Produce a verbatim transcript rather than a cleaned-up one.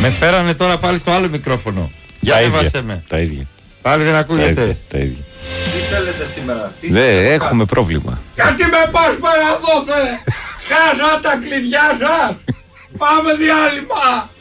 Με φέρανε τώρα πάλι στο άλλο μικρόφωνο. Για έβασε με. Τα ίδια. Πάλι δεν ακούγεται. Τα ίδια. Τα ίδια. Τι θέλετε σήμερα, τι Δεν έχουμε πρόβλημα. Γιατί με πας πέρα εδώ θε. Χάσα τα κλειδιά σας. Πάμε διάλειμμα.